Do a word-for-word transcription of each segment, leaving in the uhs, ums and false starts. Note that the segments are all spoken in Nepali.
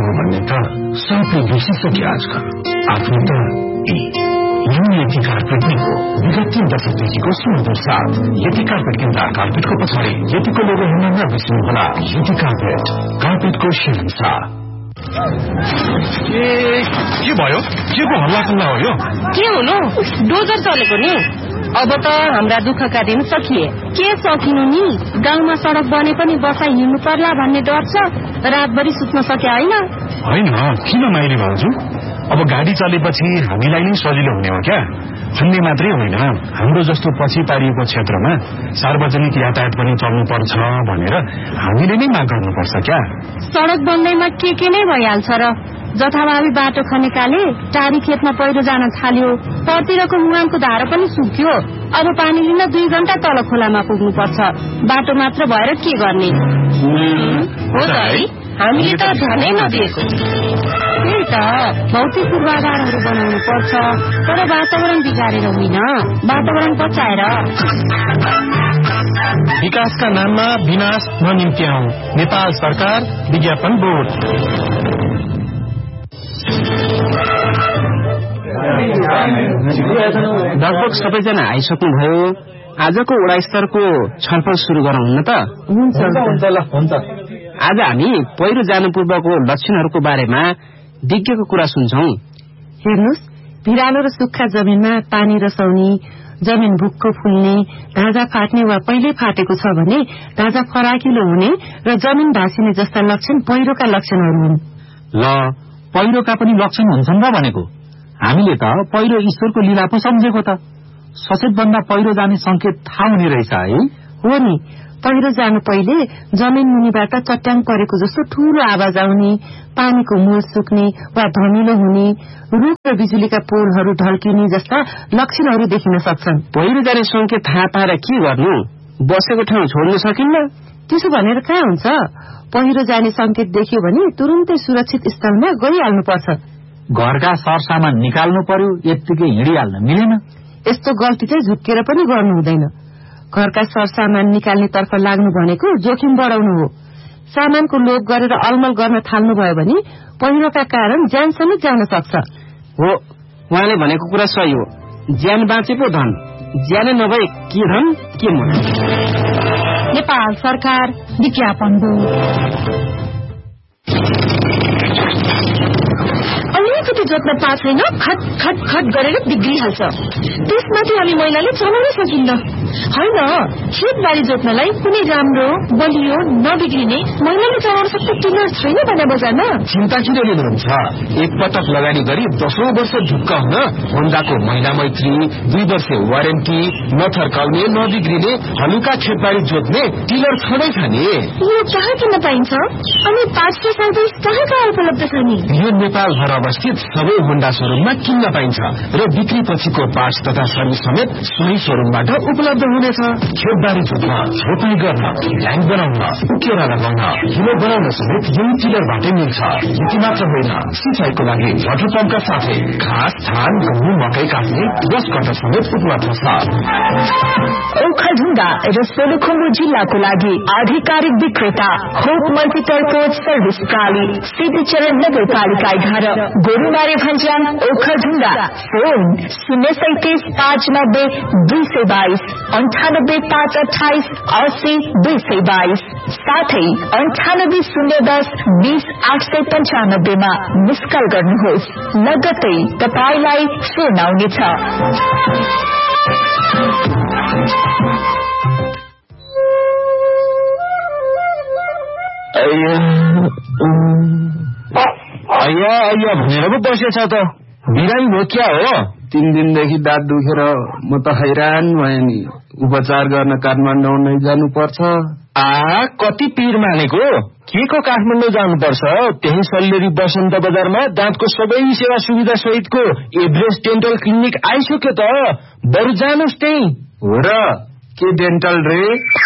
हो भन्ने त सबले बिर्सिसके आजकल। आफ्नो त यो यति कार्पेट नै हो, विगत तीन दशकदेखिको सुमधुर साथ। यति कार्पेट किन्दा कार्पेटको पछाडि यतिको लोगो हुन नबिर्सिनुहोला। यति कार्पेट, कार्पेटको शहंशाह। के भयो? के को हल्ला खल्ला हो यो? के हुनु? डोजर चलेको नि। अब त हाम्रा दुःखका दिन सकिए। के सकिनु नि? गाउँमा सडक बने पनि बसा हिँड्नु पर्ला भन्ने डर छ। रातभरि सुत्न सके होइन? होइन, किन माइली भाउजू? अब गाडी चलेपछि हामीलाई नै सजिलो हुने हो क्या? भन्ने मात्रै होइन, हाम्रो जस्तो पछि पारिएको क्षेत्रमा सार्वजनिक यातायात पनि चल्नु पर्छ भनेर हामीले नै माग गर्नुपर्छ क्या? सडक बन्दैमा के के नै भइहाल्छ र। जथाभावी बाटो खनेकाले टारी खेतमा पहिरो जान थाल्यो, परतिरको मुहानको धारा पनि सुक्यो। अब पानी लिन दुई घण्टा तल खोलामा पुग्नु पर्छ। बाटो मात्र भएर के गर्ने हो त है? हामीले त ध्यानै नदिएको। त्यही त, भौतिक पूर्वाधारहरू बनाउनु पर्छ, तर वातावरण बिगारेर होइन, वातावरण बचाएर। विकासका नाममा विनाश ननिम्त्याउँ। नेपाल सरकार, विज्ञापन बोर्ड। लगभग सबैजना आइसक्नुभयो। आजको वडा स्तरको छलफल सुरु गरौँ न त? हुन्छ। आज हामी पहिरो जानु पूर्वको लक्षणहरूको बारेमा विज्ञको कुरा सुन्छौं। हेर्नुस्, भिरालो र सुक्खा जमिनमा पानी रसाउने, जमिन भुक्क फुल्ने, ढाँचा फाट्ने वा पहिले फाटेको छ भने ढाँचा फराकिलो हुने र जमिन भाँसिने जस्ता लक्षण पहिरोका लक्षणहरू हुन्। ल, पहिरोका पनि लक्षण हुन्छन् र भनेको? हामीले त पहिरो ईश्वरको लीला पो सम्झेको त। सचेत भन्दा पहिरो जाने संकेत थाहा हुने रहेछ है? हो नि, पहिरो जानु पहिले जमिन मुनिबाट चट्याङ परेको जस्तो ठूलो आवाज आउने, पानीको मोल सुक्ने वा धमिलो हुने, रुख र बिजुलीका पोलहरू ढल्किने जस्ता लक्षणहरू देखिन सक्छन्। पहिरो जाने संकेत थाहा पाएर के गर्नु? बसेको ठाउँ छोड्न सकिन्न? त्यसो भनेर कहाँ हुन्छ? पहिरो जाने संकेत देख्यो भने तुरुन्तै सुरक्षित स्थलमा गइहाल्नुपर्छ। घरका सरसामान निकाल्नु पर्यो, यत्तिकै हिँडिहाल्न मिलेन। यस्तो गल्ती चाहिँ झुक्केर पनि गर्नु हुँदैन। घरका सरसामान निकाल्ने तर्फ लाग्नु भनेको जोखिम बढाउनु हो। सामानको लोभ गरेर अलमल गर्न थाल्नुभयो भने पहिरोका कारण ज्यान समेत जान सक्छ। हो, उहाँले भनेको कुरा सही हो। ज्यान बाँचे पो धन, ज्यानै नभए के धन के मन। नेपाल सरकार, विज्ञापन बोर्ड। अलिकति जोत्न पाएको छैन, खट खट खट गरेर बिग्रिहाल्छ। त्यसमाथि हामी महिलाले चलाउन सकिन्न। होइन, खेतबारी जोत्नलाई कुनै राम्रो बलियो नबिग्रिने महिलाले चलाउन सक्ने टिलर छैन भने बजारमा। चिन्ता किन लिनुहुन्छ? एक पटक लगानी गरी दशौं वर्ष ढुक्क हुन होन्डाको महिला मैत्री, दुई वर्ष वारेन्टी, नथर्काउने नबिग्रिने हलुका खेतबारी जोत्ने टिलर छँदै छ नि। यो कहाँ किन्न पाइन्छ? अनि पाँच सय सर्भिस कहाँ कहाँ उपलब्ध छ नि? यो नेपालभर अवस्थित सबै होन्डा शोरूममा किन्न पाइन्छ र बिक्री पछिको पार्ट्स तथा सर्भिस समेत सोही शोरूमबाट उपलब्ध हुनेछ। खेतबारी जोत्न, रोपाई गर्न, ल्याङ बनाउन, उकेरा लगाउन, हिलो बनाउन समेत यही टिलरबाटै मिल्छ। यति मात्र होइन, सिंचाइको लागि वाटर पम्पका साथै घाँस, धान, गहुँ, मकै काट्ने दस कटर समेत उपलब्ध छ। ओखलढुङ्गा र सोलुखुम्बु जिल्लाको लागि आधिकारिक विक्रेता होप मल्टिपर्पज सर्भिस प्रणाली, सिद्धिचरण नगरपालिका एघार, गोरुमारे भन्ज्याङ, ओखलढुङ्गा। फोन शून्य सैतिस पाँच नब्बे दुई सय बाइस, अन्ठानब्बे पाँच अठाइस अस्सी दुई सय बाइस, साथै अन्ठानब्बे शून्य दस बीस आठ सय पन्चानब्बेमा मिस कल गर्नुहोस्। लगत्तै तपाईलाई फोन आउनेछ। अయ్या अయ్या भनेर पो बसेछ त। बिरामी हो क्या हो? तीन दिनदेखि दाँत दुखेर म त हैरान भएँ नि। उपचार गर्न काठमाडौँ नै जानुपर्छ। आ कति पीर मानेको? के को काठमाडौँ जानुपर्छ? त्यही सल्लेरी बसन्त बजारमा दाँतको सबै सेवा सुविधा सहितको एभरेस्ट डेन्टल क्लिनिक आइसक्यो त। बरु जानुहोस् त्यही। हो र, के डेन्टल रे?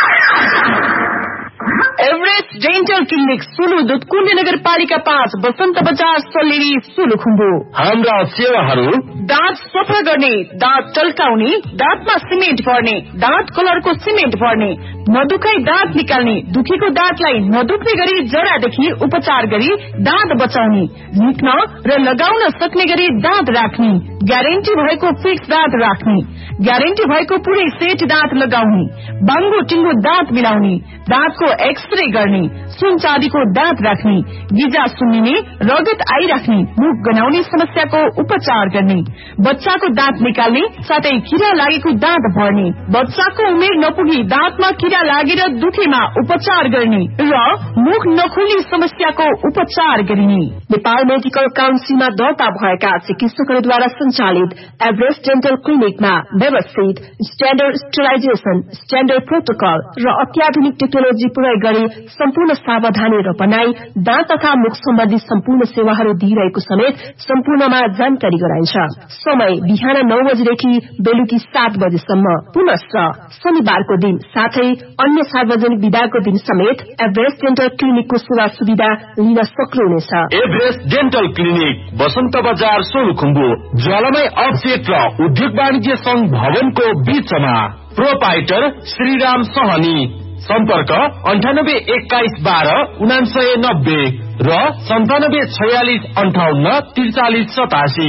एभरेस्ट डेन्टल क्लिनिक, सुलुदुत, कुण्डी नगरपालिका पाँच, बसन्त बजार, सल्लेरी, सोलुखुम्बु। हाम्रा सेवाहरू: दाँत सफा गर्ने, दाँत टल्काउने, दाँतमा सिमेन्ट भर्ने, दाँत कलरको सिमेन्ट भर्ने, नदुखाई दाँत निकाल्ने, दुखेको दाँतलाई नदुख्ने गरी जरादेखि उपचार गरी दाँत बचाउने, निक्न र लगाउन सक्ने गरी दाँत राख्ने, ग्यारेन्टी भएको फिक्स दाँत राख्ने, ग्यारेन्टी भएको पुरै सेट दाँत लगाउने, बाङ्गो टिङ्गो दाँत मिलाउने, दाँतको एक्सरे गर्ने, सुन चाँदीको दाँत राख्ने, गिजा सुन्निने, रगत आइराख्ने, मुख गनाउने समस्याको उपचार गर्ने, बच्चाको दाँत निकाल्ने, साथै किरा लागेको दाँत भर्ने, बच्चाको उमेर नपुगी दाँतमा किरा लागेर दुखेमा उपचार गर्ने र मुख नखोली समस्याको उपचार गरिने। नेपाल मेडिकल काउन्सिलमा दर्ता भएका चिकित्सकहरूद्वारा संचालित एभरेस्ट डेन्टल क्लिनिकमा व्यवस्थित स्ट्याण्डर्ड स्टेरिलाइजेसन, स्ट्याण्डर्ड प्रोटोकल र अत्याधुनिक टेक्नोलोजी प्रयोग गरी सम्पूर्ण सावधानी र बनाई दाँत तथा मुख सम्बन्धी सम्पूर्ण सेवाहरू दिइरहेको समेत सम्पूर्णमा जानकारी गराइन्छ। समय बिहान नौ बजेदेखि बेलुकी सात बजेसम्म, पुनश्च शनिबारको दिन साथै अन्य सार्वजनिक विदाको दिन समेत एभरेस्ट डेन्टल क्लिनिकको सेवा सुविधा लिन सक्नुहुनेछ। एभरेस्ट डेन्टल क्लिनिक बसन्त बजार सोलुखुम्बु, ज्वालामय अफसेट र उद्योग वाणिज्य संघ भवनको बीचमा। प्रोपाइटर श्रीराम सहनी। सम्पर्क अन्ठानब्बे एक्काइस बाह्र उनासय नब्बे र सन्तानब्बे छयालिस अन्ठाउन्न त्रिचालिस सतासी।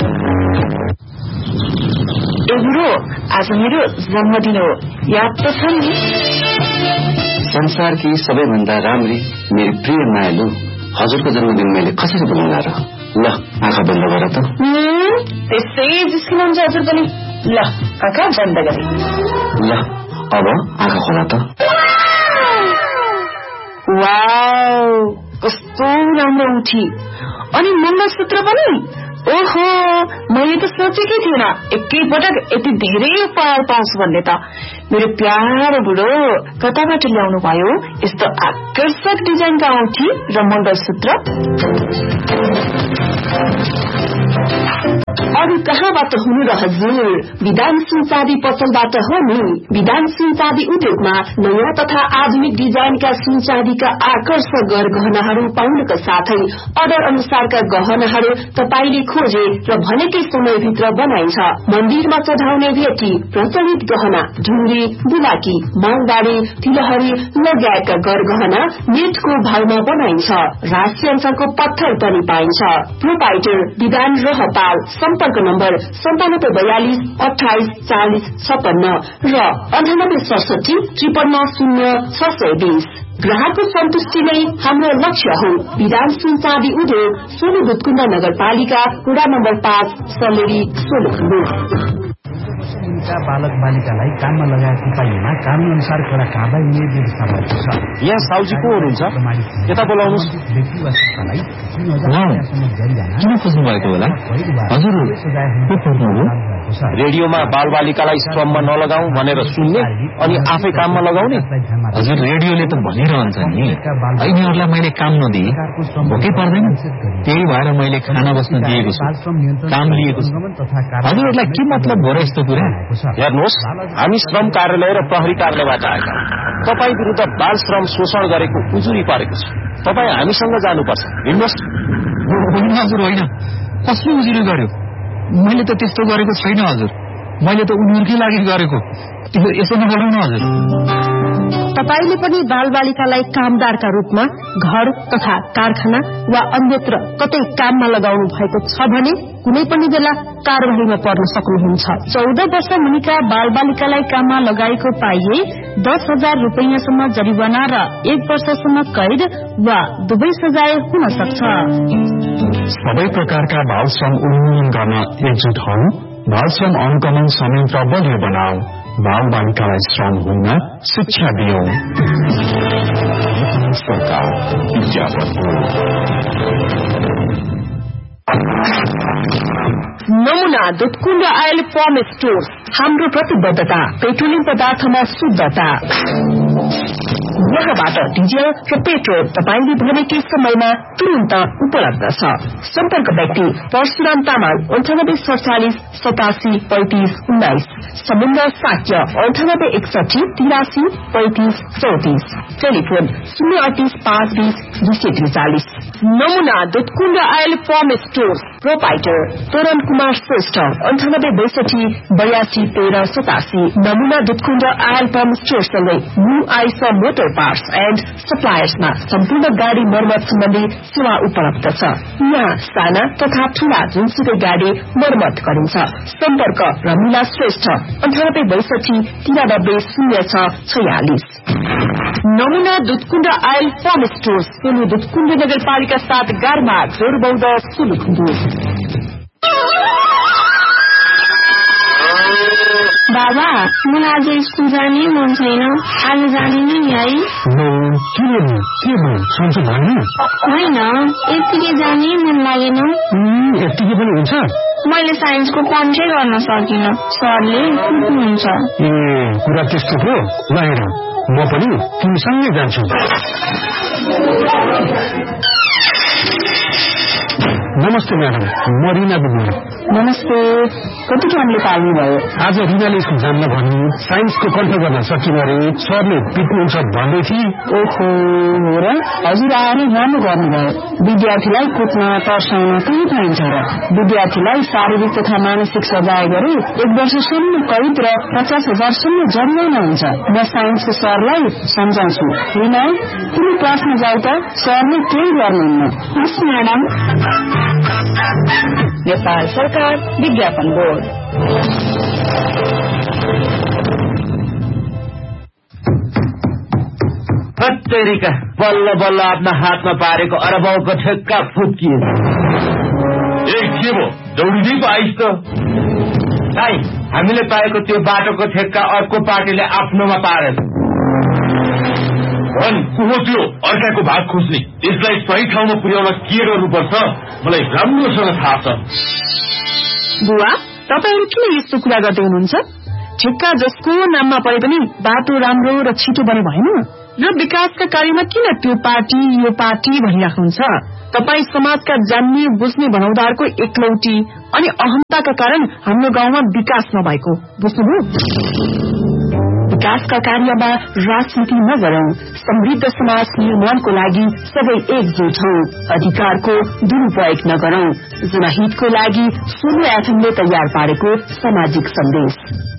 आज मेरो जन्मदिन हो, याद त छ नि? संसारकी सबैभन्दा राम्री मेरो प्रिय मायालु हजुरको जन्मदिन मैले कसरी बोलाउला र? ल आँखा बन्द गर त। त्यसै जिस्किनुहुन्छ हजुर पनि। ल आँखा बन्द गरे। ल अब आँखा खोला त। वाउ, कस्तो राम्रो उठी। अनि मङ्गलसूत्र पनि। ओहो, मैले त सोचेकै थिएन एकैपटक यति धेरै उपहार पाउँछु भन्ने त। मेरो प्यारो बुढो कताबाट ल्याउनु भयो यस्तो आकर्षक डिजाइनका औँठी र मङ्गलसूत्र? अरू कहाँबाट हुनु र हजुर? विधान सिंह चाँदी पसलबाट हो नि। विधान सिंह चाँदी उद्योगमा नयाँ तथा आधुनिक डिजाइनका सुन चाँदीका आकर्षक गहनाहरू पाउनका साथै अर्डर अनुसारका गहनाहरू तपाईले खोजे र भनेकै समयभित्र बनाइन्छ। मन्दिरमा चढाउने भेटी, प्रचलित गहना, ढुङ्गी, बुलाकी, माङदारी, तिलहरी लगायतका गरगहना नेटको भावमा बनाइन्छ। राष्ट्रिय अञ्चलको पत्थर पनि पाइन्छ। प्रोपाइटर विधान रहपाल। सम्पर्क नम्बर सन्तानब्बे बयालिस अठाइस चालिस छपन्न र अन्ठानब्बे सडसठी त्रिपन्न शून्य छ सय बीस। ग्राहकको सन्तुष्टि नै हाम्रो लक्ष्य हो। विधान सिंह चाँदी उद्योग, सोलु भुतकुण्ड नगरपालिका, वडा नम्बर पाँच, सलेरी, सोलुखुम्बु। बालक बालिकालाई काममा लगाएको पाइएमा कानून अनुसार कडा कारबाही हुने व्यवस्था भएको छ। यहाँ साउजी को हुनुहुन्छ? यता बोलाउनुहोस्। किन खोज्नु भएको होला? हजुर रेडियोमा बाल बालिकालाई श्रममा नलगाऊ भनेर सुन्ने अनि आफै काममा लगाउने? हजुर रेडियोले त भनिरहन्छ नि, यिनीहरूलाई मैले काम नदिए भोकै पर्दैन, त्यही भएर मैले खाना बस्न दिएको छु, काम लिएको छु। हजुरहरूलाई के मतलब हो र यस्तो कुरा? हेर्नुहोस्, हामी श्रम कार्यालय र प्रहरी कार्यालयबाट आएका। तपाईँ विरुद्ध बाल श्रम शोषण गरेको उजुरी परेको छ। तपाईँ हामीसँग जानुपर्छ। हिँड्नुहोस्। होइन हजुर, होइन, कसले उजुरी गर्यो? मैले त त्यस्तो गरेको छैन हजुर, मैले त उनीहरूकै लागि गरेको। यसो नगरौँ न हजुर। तपाईले पनि बाल बालिकालाई कामदारका रूपमा घर तथा कारखाना वा अन्यत्र कतै काममा लगाउनु भएको छ भने कुनै पनि बेला कार्यवाहीमा पर्न सक्नुहुन्छ। चौध वर्ष मुनिका बाल बालिकालाई काममा लगाएको पाइए दस हजार रूपियाँसम्म जरिवाना र एक वर्षसम्म कैद वा दुवै सजाय हुन सक्छ। सबै प्रकारका बाल श्रम उन्मूलन गर्न एकजुट हौ। बाल श्रम अनुगमन संयन्त्र बलियो बनाऊ। बाल बालिकालाई श्रम हुन शिक्षा दियौ। सरकार नमुना दुधकुण्ड आयल पम स्टोर। हाम्रो प्रतिबद्धता पेट्रोलियम पदार्थमा शुद्धता। यहाँबाट डिजल र पेट्रोल तपाईले भनेकै समयमा तुरन्त उपलब्ध छ। सम्पर्क व्यक्ति परशुराम तामाङ अन्ठानब्बे सडचालिस सतासी पैंतिस उन्नाइस, समुद्र साक्य अन्ठानब्बे एकसठी तिरासी पैंतिस चौतिस, टेलिफोन शून्य अडतीस पाँच बीस दुई सय त्रिचालिस। नमुना Dudhkund oil form store proprietor तोरण कुमार श्रेष्ठ अन्ठानब्बे बैसठी बयासी तेह्र सतासी। नमुना दुधकुण्ड आयल फर्म स्टोर सँगै new ice motor parts and सप्लायर्समा सम्पूर्ण गाड़ी मर्मत सम्बन्धी सेवा उपलब्ध छ। यहाँ साना तथा ठूला जुनसुकै गाड़ी मर्मत गरिन्छ। सम्पर्क रमिला श्रेष्ठ अन्ठानब्बे बैसठी तिरानब्बे शून्य छ छयालिस। नमुना Dudhkund oil form store Solu Dudhkund नगरपालिका सात गारमा जोरबौद सुलुखुम्बु। बाबा मलाई आज स्कुल जाने मन छैन, आज जाँदिन नि है? होइन, यत्तिकै जाने मन लागेन। यत्तिकै पनि हुन्छ? मैले साइन्सको कन्ट्रै गर्न सकिनँ, सरले कुट्नुहुन्छ। ए कुरा त्यस्तो हो? ल हेर, म पनि तिमीसँगै जान्छु। नमस्ते म्याडम, म रिना बुझ्नु। नमस्ते, कति टाइमले पाल्नु भयो? आज रिनाले स्कुल जान्न भन्नु, साइन्सको कन्ठ गर्न सकिन अरे, सरले पिट्नुहुन्छ भन्दै थिए। ओहो हो र, हजुर आएर राम्रो गर्नुभयो। विद्यार्थीलाई कुट्न तर्साउन कहीँ पाइन्छ र? विद्यार्थीलाई शारीरिक तथा मानसिक सजाय गरे एक वर्षसम्म कैद र पचास हजारसम्म जरिवाना हुन्छ। म साइन्सको सरलाई सम्झाउँछु। रिना, तिमी क्लासमा जाऊ त, सरले केही गर्नुहुन्न। हस् म्याडम। नेपाल सरकार विज्ञापन बोर्ड। कत्तरीका बल्ल बल्ल आफ्ना हातमा पारेको अरबौको ठेक्का फुत्किए। ए के भो, दौडिँदै पो आइस त? भाइ, हामीले पाएको त्यो बाटोको ठेक्का अर्को पार्टीले आफ्नोमा पारेछ। भन् को हो त्यो अर्काको भाग खोज्ने? यसलाई सही ठाउँमा पुर्याउन के गर्नुपर्छ मलाई राम्रोसँग थाहा छ। बुवा, तपाईहरु किन यस्तो कुरा गर्दै हुनुहुन्छ? ठेक्का जसको नाममा परे पनि बाटो राम्रो र छिटो बने भएन र विकासका कार्यमा किन त्यो पार्टी यो पार्टी भनिराख्नुहुन्छ? तपाई समाजका जान्ने बुझ्ने भनाउँदारको एकलौटी अनि अहमताका कारण हाम्रो गाउँमा विकास नभएको बुझ्नुभयो? विकासका कार्यमा राजनीति नगरौं, समृद्ध समाज निर्माणको लागि सबै एकजुट हौं, अधिकारको दुरुपयोग नगरौं। जनहितको लागि सोलो एफएमले तयार पारेको सामाजिक सन्देश।